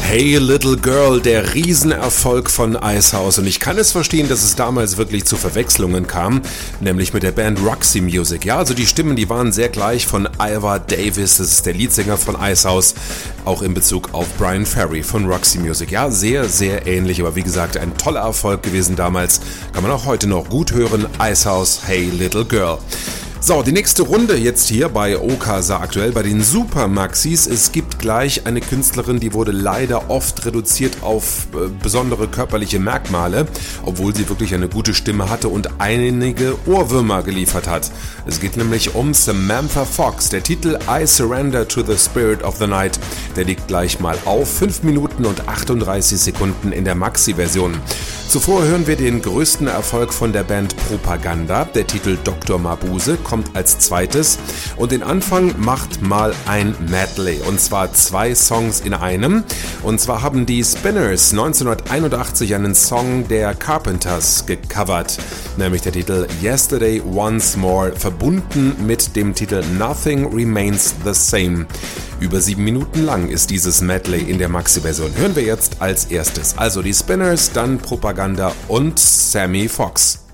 Hey Little Girl, der Riesenerfolg von Icehouse, und ich kann es verstehen, dass es damals wirklich zu Verwechslungen kam, nämlich mit der Band Roxy Music. Ja, also die Stimmen, die waren sehr gleich von Ivor Davis, das ist der Leadsänger von Icehouse, auch in Bezug auf Brian Ferry von Roxy Music. Ja, sehr, sehr ähnlich, aber wie gesagt, ein toller Erfolg gewesen damals, kann man auch heute noch gut hören. Icehouse, Hey Little Girl. So, die nächste Runde jetzt hier bei Okasa aktuell, bei den Super Maxis. Es gibt gleich eine Künstlerin, die wurde leider oft reduziert auf besondere körperliche Merkmale, obwohl sie wirklich eine gute Stimme hatte und einige Ohrwürmer geliefert hat. Es geht nämlich um Samantha Fox. Der Titel I Surrender to the Spirit of the Night, der liegt gleich mal auf 5 Minuten und 38 Sekunden in der Maxi-Version. Zuvor hören wir den größten Erfolg von der Band Propaganda. Der Titel Dr. Mabuse kommt als zweites und den Anfang macht mal ein Medley, und zwar 2 Songs in einem. Und zwar haben die Spinners 1981 einen Song der Carpenters gecovert, nämlich der Titel Yesterday Once More, verbunden mit dem Titel Nothing Remains the Same. Über 7 Minuten lang ist dieses Medley in der Maxi-Version. Hören wir jetzt als erstes. Also die Spinners, dann Propaganda und Sammy Fox.